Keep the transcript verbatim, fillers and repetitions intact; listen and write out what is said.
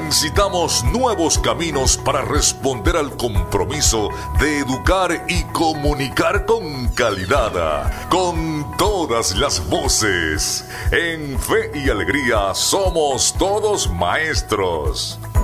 Transitamos nuevos caminos para responder al compromiso de educar y comunicar con calidad, con todas las voces. En Fe y Alegría somos todos maestros.